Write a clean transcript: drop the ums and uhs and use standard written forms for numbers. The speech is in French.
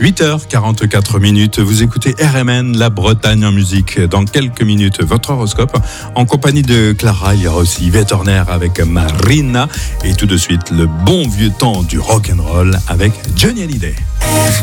8h44, vous écoutez RMN, la Bretagne en musique. Dans quelques minutes, votre horoscope en compagnie de Clara. Il y aura aussi Yvette Horner avec Marina. Et tout de suite, le bon vieux temps du rock'n'roll avec Johnny Hallyday.